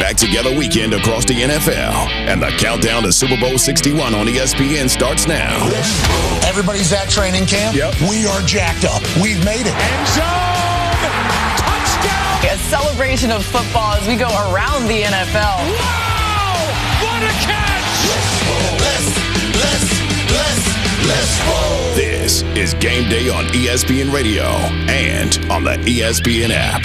Back Together weekend across the NFL. And the countdown to Super Bowl 61 on ESPN starts now. Everybody's at training camp. Yep. We are jacked up. We've made it. End zone! Touchdown! A celebration of football as we go around the NFL. Wow! What a catch! Let's roll. This is Game Day on ESPN Radio and on the ESPN app.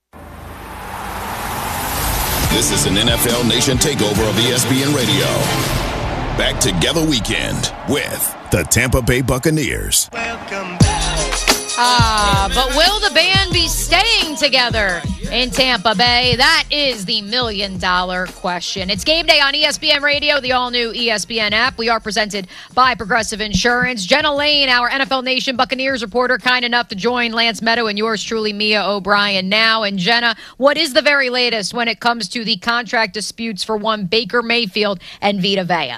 This is an NFL Nation takeover of ESPN Radio. Back Together weekend with the Tampa Bay Buccaneers. Welcome back. But will the band be staying together in Tampa Bay? That is the million-dollar question. It's Game Day on ESPN Radio, the all-new ESPN app. We are presented by Progressive Insurance. Jenna Lane, our NFL Nation Buccaneers reporter, kind enough to join Lance Meadow and yours truly, Mia O'Brien, now. And Jenna, what is the very latest when it comes to the contract disputes for one Baker Mayfield and Vita Vea?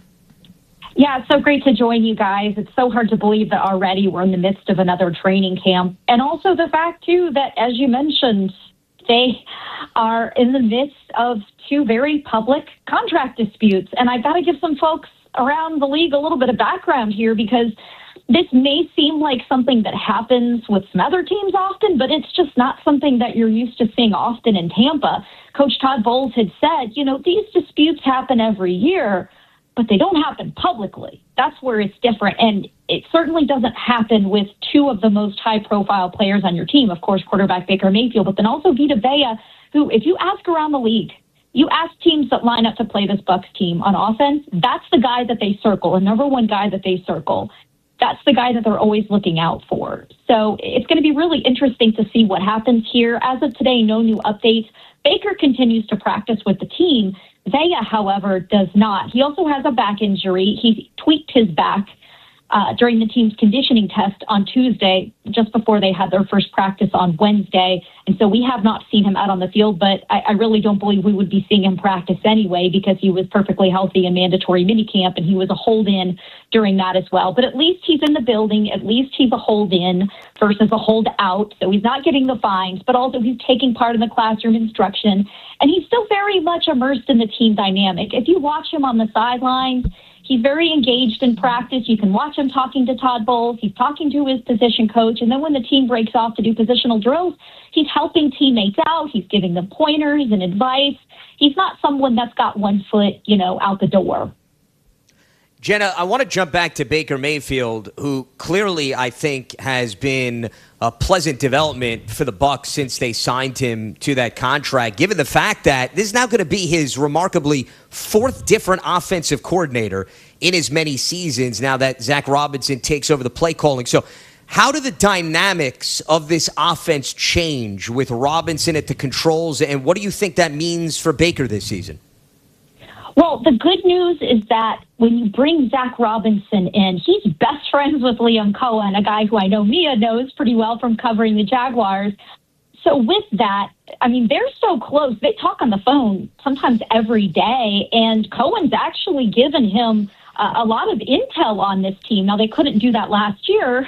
Yeah, it's so great to join you guys. It's so hard to believe that already we're in the midst of another training camp. And also the fact, too, that, as you mentioned, they are in the midst of two very public contract disputes. And I've got to give some folks around the league a little bit of background here, because this may seem like something that happens with some other teams often, but it's just not something that you're used to seeing often in Tampa. Coach Todd Bowles had said, these disputes happen every year, but they don't happen publicly. That's where it's different. And it certainly doesn't happen with two of the most high-profile players on your team, of course, quarterback Baker Mayfield, but then also Vita Vea, who, if you ask around the league, you ask teams that line up to play this Bucs team on offense, that's the guy that they circle, the number one guy that they circle. That's the guy that they're always looking out for. So it's going to be really interesting to see what happens here. As of today, no new updates. Baker continues to practice with the team. Vea, however, does not. He also has a back injury. He tweaked his back during the team's conditioning test on Tuesday, just before they had their first practice on Wednesday. And so we have not seen him out on the field, but I really don't believe we would be seeing him practice anyway, because he was perfectly healthy in mandatory minicamp, and he was a hold-in during that as well. But at least he's in the building. At least he's a hold-in versus a hold-out. So he's not getting the fines, but also he's taking part in the classroom instruction. And he's still very much immersed in the team dynamic. If you watch him on the sidelines, he's very engaged in practice. You can watch him talking to Todd Bowles. He's talking to his position coach. And then when the team breaks off to do positional drills, he's helping teammates out. He's giving them pointers and advice. He's not someone that's got one foot, out the door. Jenna, I want to jump back to Baker Mayfield, who clearly, I think, has been a pleasant development for the Bucs since they signed him to that contract, given the fact that this is now going to be his remarkably fourth different offensive coordinator in as many seasons now that Zach Robinson takes over the play calling. So how do the dynamics of this offense change with Robinson at the controls, and what do you think that means for Baker this season? Well, the good news is that when you bring Zach Robinson in, he's best friends with Liam Cohen, a guy who I know Mia knows pretty well from covering the Jaguars. So with that, they're so close. They talk on the phone sometimes every day, and Cohen's actually given him a lot of intel on this team. Now, they couldn't do that last year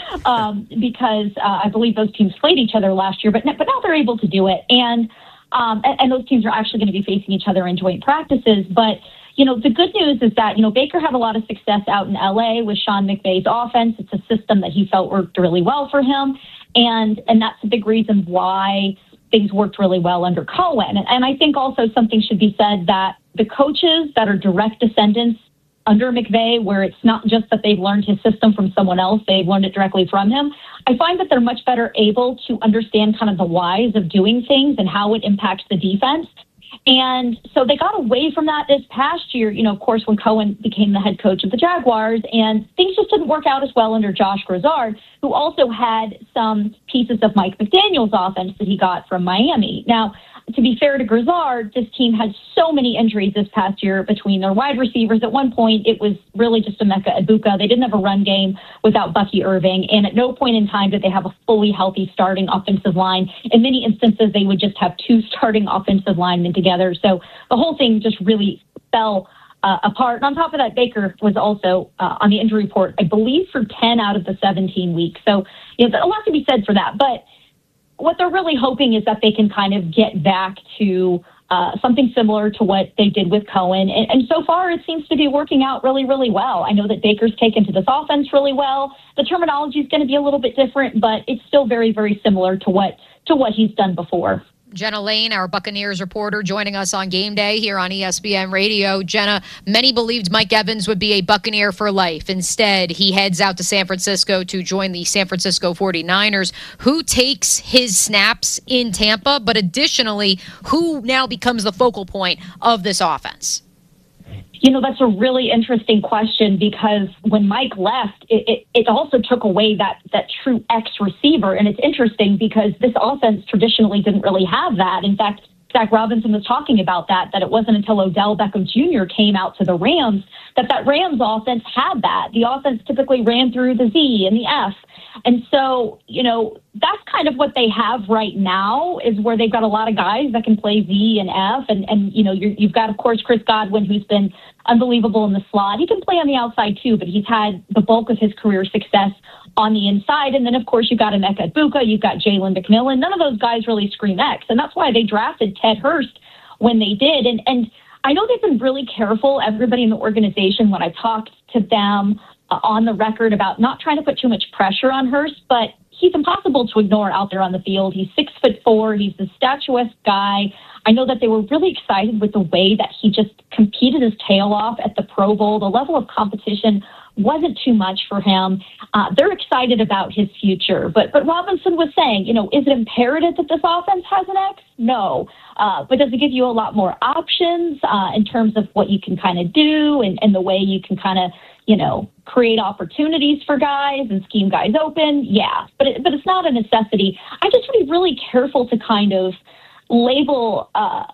because I believe those teams played each other last year, but now they're able to do it. And those teams are actually going to be facing each other in joint practices. But, the good news is that, Baker had a lot of success out in L.A. with Sean McVay's offense. It's a system that he felt worked really well for him. And that's a big reason why things worked really well under Cohen. And I think also something should be said that the coaches that are direct descendants under McVay, where it's not just that they've learned his system from someone else, they've learned it directly from him, I find that they're much better able to understand kind of the whys of doing things and how it impacts the defense. And so they got away from that this past year, of course, when Cohen became the head coach of the Jaguars, and things just didn't work out as well under Josh Grizzard, who also had some pieces of Mike McDaniel's offense that he got from Miami. Now, to be fair to Grizzard, this team had so many injuries this past year between their wide receivers. At one point, it was really just Emeka Egbuka. They didn't have a run game without Bucky Irving, and at no point in time did they have a fully healthy starting offensive line. In many instances, they would just have two starting offensive linemen together. So the whole thing just really fell apart. And on top of that, Baker was also on the injury report, I believe, for 10 out of the 17 weeks. So a lot to be said for that. But what they're really hoping is that they can kind of get back to something similar to what they did with Cohen. And so far, it seems to be working out really, really well. I know that Baker's taken to this offense really well. The terminology is going to be a little bit different, but it's still very, very similar to what he's done before. Jenna Lane, our Buccaneers reporter, joining us on Game Day here on ESPN Radio. Jenna, many believed Mike Evans would be a Buccaneer for life. Instead, he heads out to San Francisco to join the San Francisco 49ers. Who takes his snaps in Tampa, but additionally, who now becomes the focal point of this offense? You know, that's a really interesting question because when Mike left, it also took away that true X receiver. And it's interesting because this offense traditionally didn't really have that. In fact, Zach Robinson was talking about that it wasn't until Odell Beckham Jr. came out to the Rams that Rams offense had that. The offense typically ran through the Z and the F. And so, you know, that's kind of what they have right now is where they've got a lot of guys that can play Z and F. And you know, you've got, of course, Chris Godwin, who's been unbelievable in the slot. He can play on the outside, too, but he's had the bulk of his career success on the inside. And then, of course, you've got Emeka Egbuka, you've got Jalen McMillan. None of those guys really scream X. And that's why they drafted Ted Hurst when they did. And I know they've been really careful, everybody in the organization, when I talked to them on the record about not trying to put too much pressure on Hurst, but he's impossible to ignore out there on the field. He's 6'4". He's the statuesque guy. I know that they were really excited with the way that he just competed his tail off at the Pro Bowl. The level of competition wasn't too much for him. They're excited about his future. But Robinson was saying, you know, is it imperative that this offense has an X? No. But does it give you a lot more options in terms of what you can kind of do and the way you can kind of, you know, create opportunities for guys and scheme guys open? Yeah, but it's not a necessity. I just would be really careful to kind of label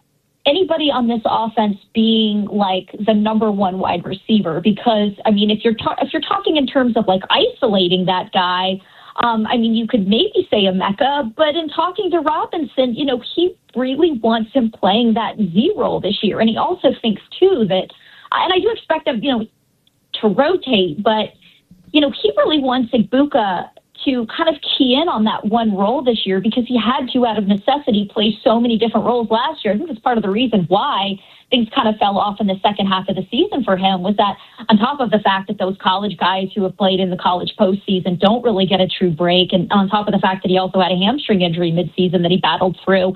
anybody on this offense being like the number one wide receiver, because I mean, if you're talking in terms of like isolating that guy, I mean, you could maybe say Emeka, but in talking to Robinson, you know, he really wants him playing that Z role this year, and he also thinks too that, and I do expect them, you know, to rotate, but you know, he really wants Egbuka to kind of key in on that one role this year because he had to, out of necessity, play so many different roles last year. I think that's part of the reason why things kind of fell off in the second half of the season for him, was that on top of the fact that those college guys who have played in the college postseason don't really get a true break, and on top of the fact that he also had a hamstring injury midseason that he battled through,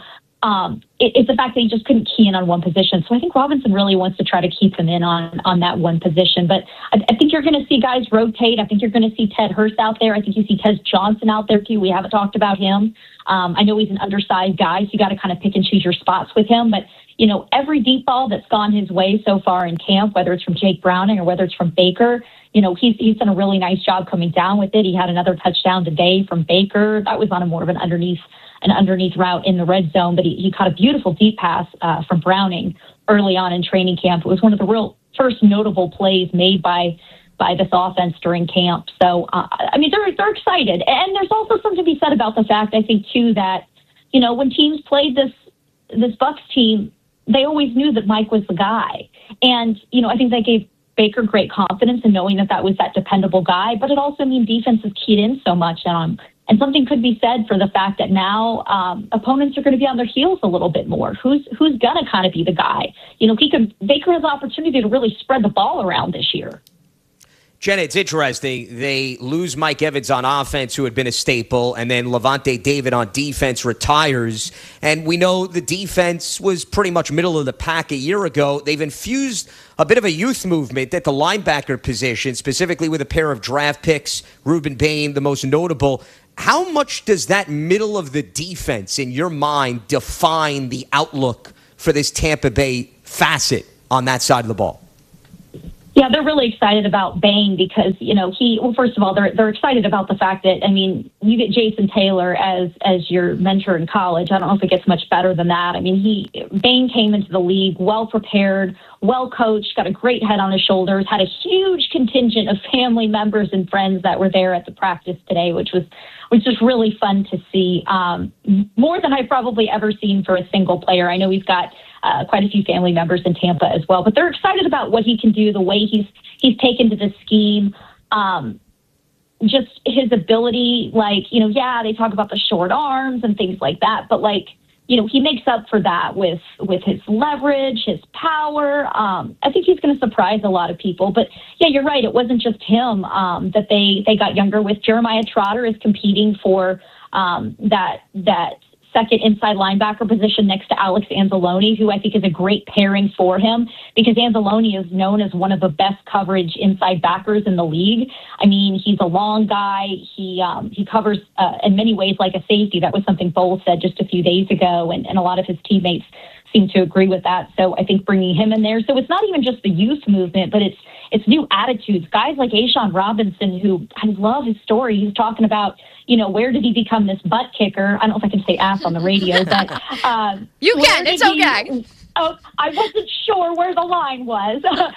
it's the fact that he just couldn't key in on one position. So I think Robinson really wants to try to keep him in on that one position. But I think you're going to see guys rotate. I think you're going to see Ted Hurst out there. I think you see Tez Johnson out there, too. We haven't talked about him. I know he's an undersized guy, so you got to kind of pick and choose your spots with him. But, you know, every deep ball that's gone his way so far in camp, whether it's from Jake Browning or whether it's from Baker, you know, he's done a really nice job coming down with it. He had another touchdown today from Baker. That was on a more of an underneath route in the red zone, but he caught a beautiful deep pass from Browning early on in training camp. It was one of the real first notable plays made by this offense during camp. So, I mean, they're excited. And there's also something to be said about the fact, I think, too, that, you know, when teams played this Bucs team, they always knew that Mike was the guy. And, you know, I think that gave Baker great confidence in knowing that was that dependable guy, but it also means defenses keyed in so much on him. And something could be said for the fact that now opponents are going to be on their heels a little bit more. Who's going to kind of be the guy? You know, Baker has an opportunity to really spread the ball around this year. Jenna, it's interesting. They lose Mike Evans on offense, who had been a staple, and then Levante David on defense retires. And we know the defense was pretty much middle of the pack a year ago. They've infused a bit of a youth movement at the linebacker position, specifically with a pair of draft picks, Ruben Bain, the most notable. How much does that middle of the defense, in your mind, define the outlook for this Tampa Bay facet on that side of the ball? Yeah, they're really excited about Bain because, you know, first of all, they're excited about the fact that, I mean, you get Jason Taylor as your mentor in college. I don't know if it gets much better than that. I mean, Bain came into the league well prepared, well coached, got a great head on his shoulders, had a huge contingent of family members and friends that were there at the practice today, which was just really fun to see. More than I've probably ever seen for a single player. I know he's got quite a few family members in Tampa as well, but they're excited about what he can do, the way he's taken to the scheme, just his ability. Like, you know, yeah, they talk about the short arms and things like that, but like he makes up for that with his leverage, his power. I think he's going to surprise a lot of people. But, yeah, you're right. It wasn't just him that they got younger with. Jeremiah Trotter is competing for that second inside linebacker position next to Alex Anzalone, who I think is a great pairing for him because Anzalone is known as one of the best coverage inside backers in the league. I mean, he's a long guy. He covers in many ways like a safety. That was something Bowles said just a few days ago, and a lot of his teammates seem to agree with that. So I think bringing him in there. So it's not even just the youth movement, but it's new attitudes. Guys like A'Shawn Robinson, who I love his story. He's talking about, where did he become this butt kicker? I don't know if I can say ass on the radio, but you can. It's okay. I wasn't sure where the line was,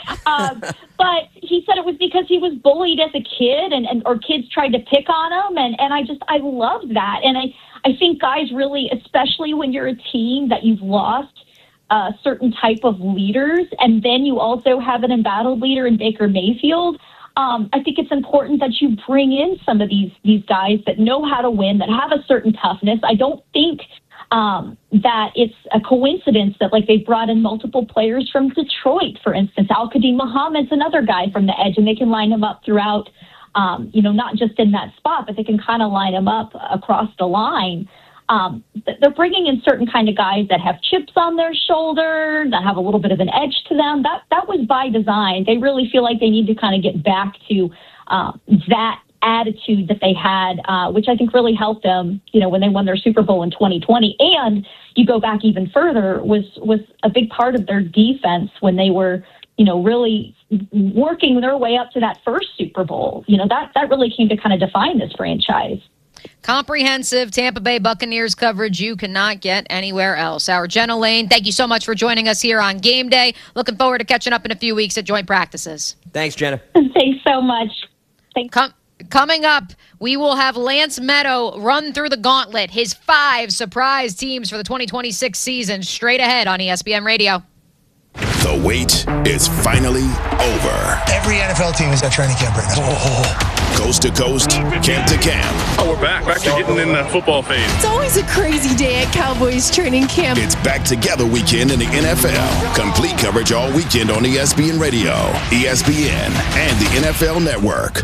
but he said it was because he was bullied as a kid, or kids tried to pick on him, and I loved that, and I think guys really, especially when you're a team that you've lost a certain type of leaders, and then you also have an embattled leader in Baker Mayfield. I think it's important that you bring in some of these guys that know how to win, that have a certain toughness. I don't think that it's a coincidence that they brought in multiple players from Detroit, for instance. Al-Qadim Muhammad's another guy from the edge, and they can line him up throughout, not just in that spot, but they can kind of line him up across the line. They're bringing in certain kind of guys that have chips on their shoulder, that have a little bit of an edge to them. That was by design. They really feel like they need to kind of get back to that attitude that they had, which I think really helped them, when they won their Super Bowl in 2020. And you go back even further, was a big part of their defense when they were, really working their way up to that first Super Bowl. That really came to kind of define this franchise. Comprehensive Tampa Bay Buccaneers coverage you cannot get anywhere else. Our Jenna Lane, thank you so much for joining us here on Game Day. Looking forward to catching up in a few weeks at joint practices. Thanks, Jenna. Thanks so much. Thanks. Coming up, we will have Lance Meadow run through the gauntlet, his 5 surprise teams for the 2026 season, straight ahead on ESPN Radio. The wait is finally over. Every NFL team is at training camp right now. Coast to coast, camp to camp. Oh, we're back to getting in the football phase. It's always a crazy day at Cowboys training camp. It's back together weekend in the NFL. Complete coverage all weekend on ESPN Radio, ESPN, and the NFL Network.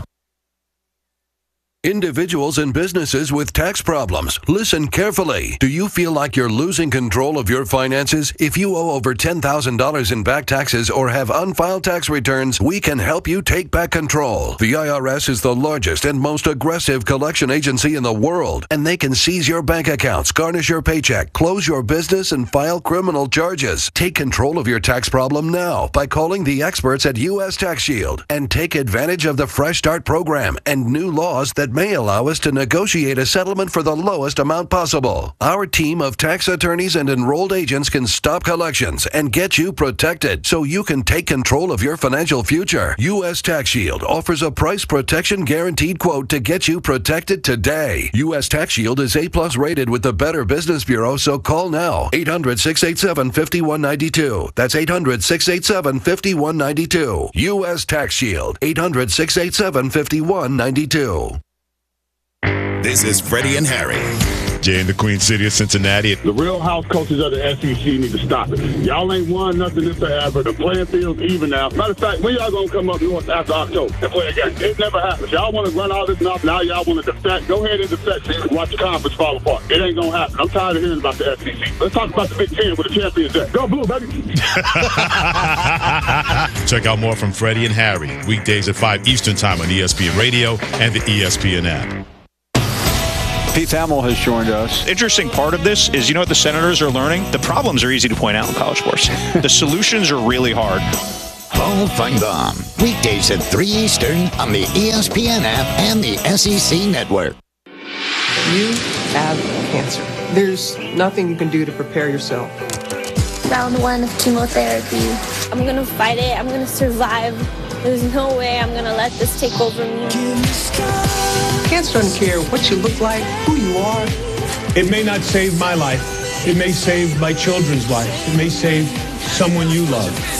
Individuals and businesses with tax problems, listen carefully. Do you feel like you're losing control of your finances? If you owe over $10,000 in back taxes or have unfiled tax returns, we can help you take back control. The IRS is the largest and most aggressive collection agency in the world, and they can seize your bank accounts, garnish your paycheck, close your business, and file criminal charges. Take control of your tax problem now by calling the experts at U.S. Tax Shield and take advantage of the Fresh Start program and new laws that may allow us to negotiate a settlement for the lowest amount possible. Our team of tax attorneys and enrolled agents can stop collections and get you protected so you can take control of your financial future. U.S. Tax Shield offers a price protection guaranteed quote to get you protected today. U.S. Tax Shield is A+ rated with the Better Business Bureau, so call now. 800-687-5192. That's 800-687-5192. U.S. Tax Shield. 800-687-5192. This is Freddie and Harry. Jay in the Queen City of Cincinnati. The real house coaches of the SEC need to stop it. Y'all ain't won nothing this forever. The playing field's even now. Matter of fact, when y'all gonna come up north after October and play again? It never happens. Y'all want to run all this stuff. Now y'all want to defect. Go ahead and defect so you can watch the conference fall apart. It ain't gonna happen. I'm tired of hearing about the SEC. Let's talk about the Big Ten with the champions there. Go Blue, baby. Check out more from Freddie and Harry. Weekdays at 5 Eastern Time on ESPN Radio and the ESPN app. Pete Thamel has joined us. Interesting part of this is, what the Senators are learning? The problems are easy to point out in college sports. The solutions are really hard. Paul Feinbaum, weekdays at 3 Eastern on the ESPN app and the SEC Network. You have cancer. There's nothing you can do to prepare yourself. Round 1 of chemotherapy. I'm going to fight it. I'm going to survive. There's no way I'm going to let this take over me. Cancer doesn't care what you look like, who you are. It may not save my life. It may save my children's lives. It may save someone you love.